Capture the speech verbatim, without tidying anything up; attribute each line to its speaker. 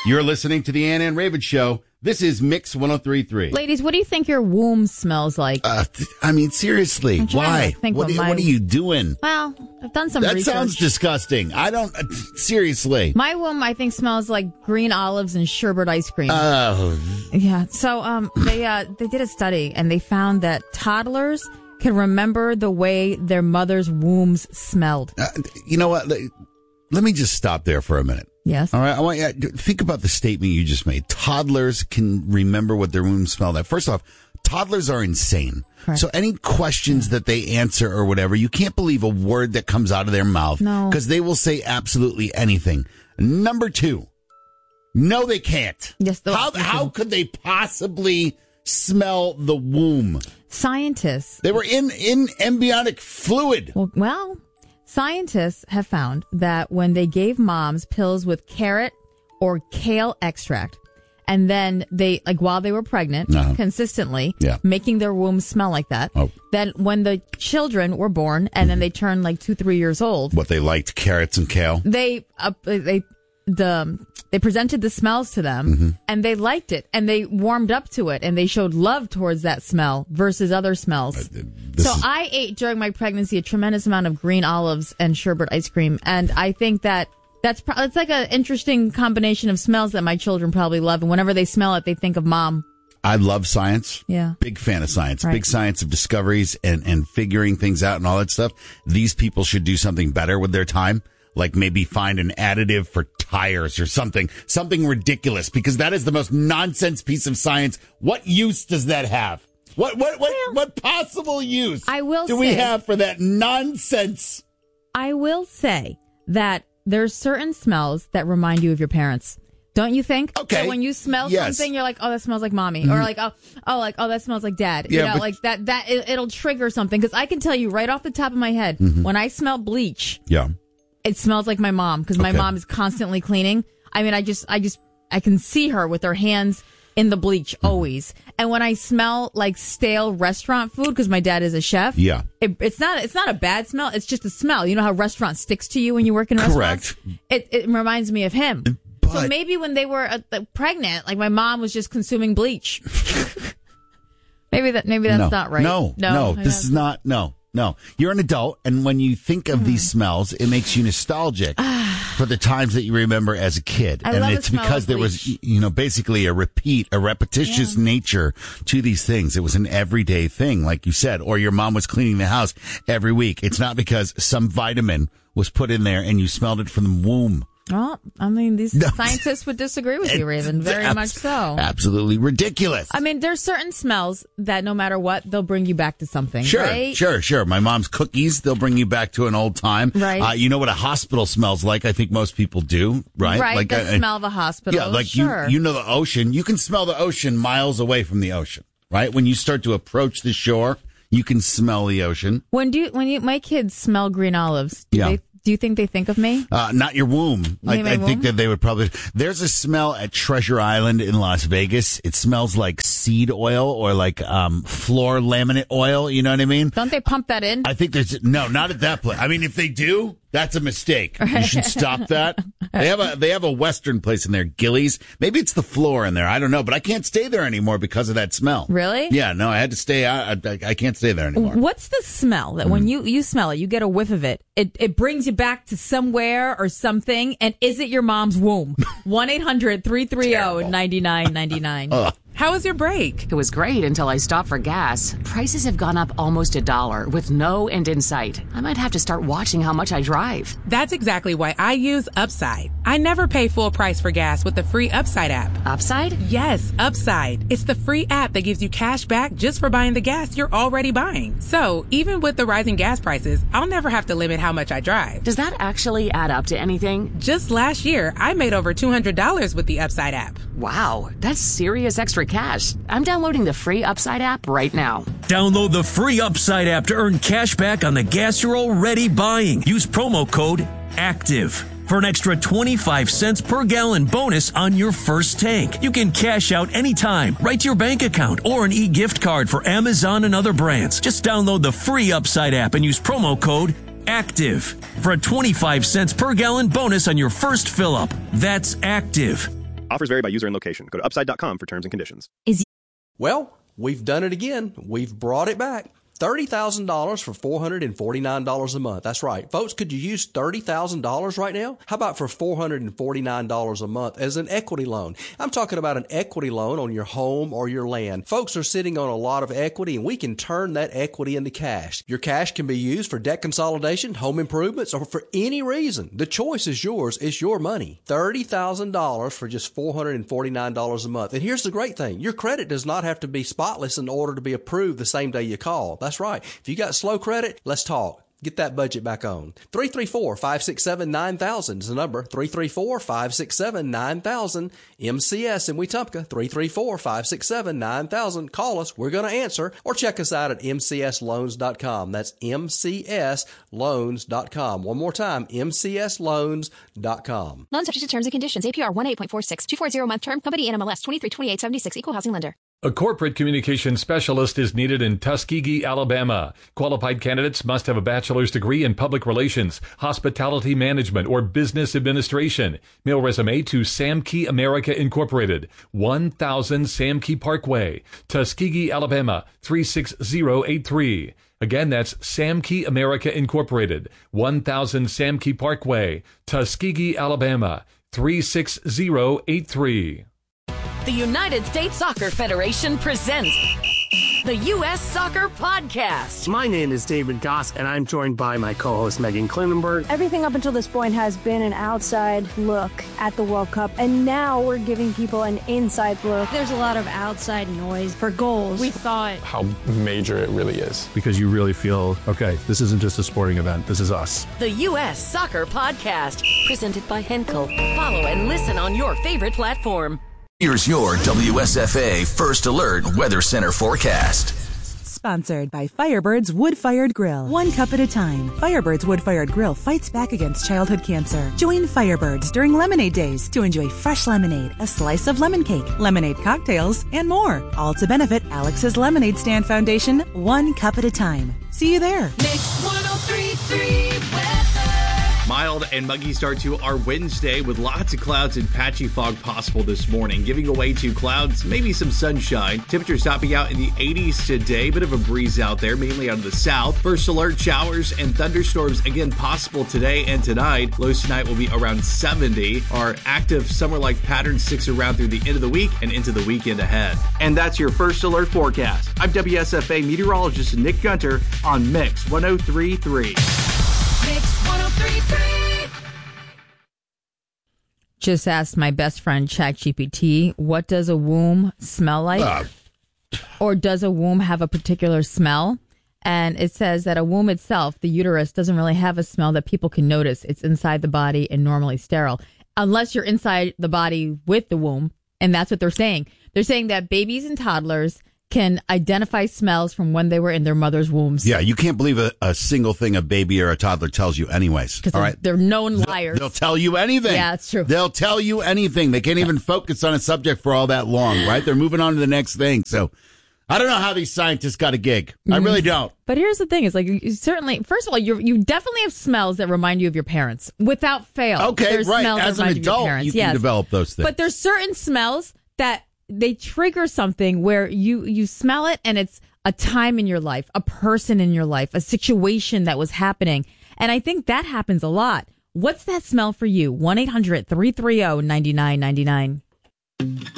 Speaker 1: You're listening to the Ann and Raven Show. This is Mix one oh three point three.
Speaker 2: Ladies, what do you think your womb smells like?
Speaker 1: Uh, th- I mean, seriously, why?
Speaker 2: Think
Speaker 1: what, are,
Speaker 2: my...
Speaker 1: what are you doing?
Speaker 2: Well, I've done some
Speaker 1: that
Speaker 2: research.
Speaker 1: That sounds disgusting. I don't, uh, seriously.
Speaker 2: My womb, I think, smells like green olives and sherbet ice cream.
Speaker 1: Oh.
Speaker 2: Yeah, so um, they uh, they did a study, and they found that toddlers can remember the way their mother's wombs smelled.
Speaker 1: Uh, you know what? Let me just stop there for a minute.
Speaker 2: Yes.
Speaker 1: All right. I want you to think about the statement you just made. Toddlers can remember what their wombs smell like. First off, toddlers are insane. Correct. So any questions yeah. that they answer or whatever, you can't believe a word that comes out of their mouth.
Speaker 2: No.
Speaker 1: Because they will say absolutely anything. Number two, no, they can't.
Speaker 2: Yes.
Speaker 1: How, how could they possibly smell the womb?
Speaker 2: Scientists.
Speaker 1: They were in, in embryonic fluid.
Speaker 2: Well, well. Scientists have found that when they gave moms pills with carrot or kale extract, and then they, like while they were pregnant, uh-huh. consistently,
Speaker 1: yeah.
Speaker 2: making their wombs smell like that,
Speaker 1: oh.
Speaker 2: then when the children were born and mm-hmm. then they turned like two, three years old.
Speaker 1: What, they liked carrots and kale?
Speaker 2: They, uh, they, the, they presented the smells to them mm-hmm. and they liked it and they warmed up to it and they showed love towards that smell versus other smells. Uh, so is... I ate during my pregnancy a tremendous amount of green olives and sherbet ice cream, and I think that that's pro- it's like an interesting combination of smells that my children probably love, and whenever they smell it, they think of mom.
Speaker 1: I love science.
Speaker 2: Yeah.
Speaker 1: Big fan of science.
Speaker 2: Right.
Speaker 1: Big science of discoveries and, and figuring things out and all that stuff. These people should do something better with their time. Like maybe find an additive for tires or something, something ridiculous, because that is the most nonsense piece of science. What use does that have? What what what well, what possible use
Speaker 2: I will
Speaker 1: do
Speaker 2: say,
Speaker 1: we have for that nonsense?
Speaker 2: I will say that there's certain smells that remind you of your parents. Don't you think?
Speaker 1: Okay.
Speaker 2: That when you smell
Speaker 1: yes.
Speaker 2: something, you're like, oh, that smells like mommy.
Speaker 1: Mm-hmm.
Speaker 2: Or like, oh, oh, like, oh, that smells like dad.
Speaker 1: Yeah,
Speaker 2: you know,
Speaker 1: but-
Speaker 2: like that, that, it, it'll trigger something. Because I can tell you right off the top of my head,
Speaker 1: mm-hmm.
Speaker 2: when I smell bleach,
Speaker 1: yeah.
Speaker 2: it smells like my mom, because my
Speaker 1: okay.
Speaker 2: mom is constantly cleaning. I mean, I just, I just, I can see her with her hands in the bleach always. And when I smell like stale restaurant food, because my dad is a chef,
Speaker 1: yeah,
Speaker 2: it, it's not, it's not a bad smell. It's just a smell. You know how restaurant sticks to you when you work in restaurants?
Speaker 1: Correct.
Speaker 2: It, it reminds me of him.
Speaker 1: But,
Speaker 2: so maybe when they were uh, pregnant, like my mom was just consuming bleach. maybe that, maybe that's
Speaker 1: no,
Speaker 2: not right.
Speaker 1: No, no, no this is not, no. No, you're an adult, and when you think of mm. these smells, it makes you nostalgic for the times that you remember as a kid.
Speaker 2: I
Speaker 1: and
Speaker 2: love
Speaker 1: it's
Speaker 2: the smell
Speaker 1: because
Speaker 2: of
Speaker 1: there
Speaker 2: bleach.
Speaker 1: was, you know, basically a repeat, a repetitious
Speaker 2: yeah.
Speaker 1: nature to these things. It was an everyday thing, like you said, or your mom was cleaning the house every week. It's not because some vitamin was put in there and you smelled it from the womb.
Speaker 2: Well, I mean, these no. scientists would disagree with you, Raven. Very
Speaker 1: abs-
Speaker 2: much so.
Speaker 1: Absolutely ridiculous.
Speaker 2: I mean, there's certain smells that no matter what, they'll bring you back to something.
Speaker 1: Sure,
Speaker 2: right?
Speaker 1: sure, sure. My mom's cookies, they'll bring you back to an old time.
Speaker 2: Right.
Speaker 1: Uh, you know what a hospital smells like? I think most people do, right?
Speaker 2: Right,
Speaker 1: like
Speaker 2: the
Speaker 1: uh,
Speaker 2: smell of a hospital.
Speaker 1: Yeah, like
Speaker 2: sure.
Speaker 1: you, you know the ocean. You can smell the ocean miles away from the ocean, right? When you start to approach the shore, you can smell the ocean.
Speaker 2: When do you, when you, my kids smell green olives, do
Speaker 1: yeah.
Speaker 2: they Do you think they think of me?
Speaker 1: Uh, not your womb. I, I
Speaker 2: womb?
Speaker 1: think that they would probably. There's a smell at Treasure Island in Las Vegas. It smells like seed oil or like um, floor laminate oil. You know what I mean?
Speaker 2: Don't they pump that in?
Speaker 1: I think there's no, not at that place. I mean, if they do, that's a mistake. You should stop that. They have a they have a Western place in there, Gillies. Maybe it's the floor in there. I don't know, but I can't stay there anymore because of that smell.
Speaker 2: Really?
Speaker 1: Yeah. No, I had to stay. I I, I can't stay there anymore.
Speaker 2: What's the smell that mm. when you you smell it, you get a whiff of it, it it brings you back to somewhere or something? And is it your mom's womb? one eight hundred three three zero nine nine nine nine.
Speaker 3: How was your break?
Speaker 4: It was great until I stopped for gas. Prices have gone up almost a dollar with no end in sight. I might have to start watching how much I drive.
Speaker 3: That's exactly why I use Upside. I never pay full price for gas with the free Upside app.
Speaker 4: Upside?
Speaker 3: Yes, Upside. It's the free app that gives you cash back just for buying the gas you're already buying. So even with the rising gas prices, I'll never have to limit how much I drive.
Speaker 4: Does that actually add up to anything?
Speaker 3: Just last year, I made over two hundred dollars with the Upside app.
Speaker 4: Wow, that's serious extra cash. I'm downloading the free Upside app right now.
Speaker 5: Download the free Upside app to earn cash back on the gas you're already buying. Use promo code ACTIVE for an extra twenty-five cents per gallon bonus on your first tank. You can cash out anytime, right to your bank account, or an e-gift card for Amazon and other brands. Just download the free Upside app and use promo code ACTIVE for a twenty-five cents per gallon bonus on your first fill-up. That's ACTIVE.
Speaker 6: Offers vary by user and location. Go to upside dot com for terms and conditions.
Speaker 7: Is Well, we've done it again. We've brought it back. thirty thousand dollars for four hundred forty-nine dollars a month. That's right. Folks, could you use thirty thousand dollars right now? How about for four hundred forty-nine dollars a month as an equity loan? I'm talking about an equity loan on your home or your land. Folks are sitting on a lot of equity, and we can turn that equity into cash. Your cash can be used for debt consolidation, home improvements, or for any reason. The choice is yours. It's your money. thirty thousand dollars for just four hundred forty-nine dollars a month. And here's the great thing. Your credit does not have to be spotless in order to be approved the same day you call. That's right. If you got slow credit, let's talk. Get that budget back on. three three four, five six seven, nine thousand is the number. three three four, five six seven, nine thousand. M C S in Wetumpka. three three four, five six seven, nine thousand. Call us. We're going to answer. Or check us out at m c s loans dot com. That's m c s loans dot com. One more time, m c s loans dot com.
Speaker 8: Loan subject to terms and conditions. A P R one eight point four six. two forty month term. Company N M L S twenty-three twenty-eight seventy-six. Equal housing lender.
Speaker 9: A corporate communication specialist is needed in Tuskegee, Alabama. Qualified candidates must have a bachelor's degree in public relations, hospitality management, or business administration. Mail resume to Samkey America Incorporated, one thousand Samkey Parkway, Tuskegee, Alabama, three six zero eight three. Again, that's Samkey America Incorporated, one thousand Samkey Parkway, Tuskegee, Alabama, three six zero eight three.
Speaker 10: The United States Soccer Federation presents the U S Soccer Podcast.
Speaker 11: My name is David Goss, and I'm joined by my co-host Megan Klinenberg.
Speaker 12: Everything up until this point has been an outside look at the World Cup, and now we're giving people an inside look. There's a lot of outside noise for goals. We thought
Speaker 13: how major it really is.
Speaker 14: Because you really feel, okay, this isn't just a sporting event, this is us.
Speaker 10: The U S Soccer Podcast, presented by Henkel. Follow and listen on your favorite platform.
Speaker 15: Here's your W S F A First Alert Weather Center forecast.
Speaker 16: Sponsored by Firebird's Wood-Fired Grill. One cup at a time. Firebird's Wood-Fired Grill fights back against childhood cancer. Join Firebirds during Lemonade Days to enjoy fresh lemonade, a slice of lemon cake, lemonade cocktails, and more. All to benefit Alex's Lemonade Stand Foundation, one cup at a time. See you there.
Speaker 17: Mix one oh three point three weather. Mild and muggy start to our Wednesday with lots of clouds and patchy fog possible this morning, giving away to clouds, maybe some sunshine. Temperatures topping out in the eighties today. Bit of a breeze out there, mainly out of the south. First alert showers and thunderstorms again possible today and tonight. Lows tonight will be around seventy. Our active summer-like pattern sticks around through the end of the week and into the weekend ahead. And that's your First Alert forecast. I'm W S F A meteorologist Nick Gunter on Mix one oh three point three.
Speaker 10: Mix one oh three point three.
Speaker 2: Just asked my best friend ChatGPT, what does a womb smell like? Uh. Or does a womb have a particular smell? And it says that a womb itself, the uterus, doesn't really have a smell that people can notice. It's inside the body and normally sterile. Unless you're inside the body with the womb. And that's what they're saying. They're saying that babies and toddlers can identify smells from when they were in their mother's wombs.
Speaker 1: Yeah, you can't believe a, a single thing a baby or a toddler tells you anyways.
Speaker 2: All right? They're known liars.
Speaker 1: They'll, they'll tell you anything.
Speaker 2: Yeah, it's true.
Speaker 1: They'll tell you anything. They can't even focus on a subject for all that long, right? They're moving on to the next thing. So I don't know how these scientists got a gig. I really don't.
Speaker 2: But here's the thing. It's like, you certainly, first of all, you you definitely have smells that remind you of your parents. Without fail.
Speaker 1: Okay,
Speaker 2: there's
Speaker 1: right.
Speaker 2: Smells
Speaker 1: As
Speaker 2: that
Speaker 1: an
Speaker 2: remind you of your
Speaker 1: adult,
Speaker 2: parents.
Speaker 1: you can
Speaker 2: yes.
Speaker 1: develop those things.
Speaker 2: But there's certain smells that they trigger something where you, you smell it and it's a time in your life, a person in your life, a situation that was happening. And I think that happens a lot. What's that smell for you? one eight hundred three three zero nine nine nine nine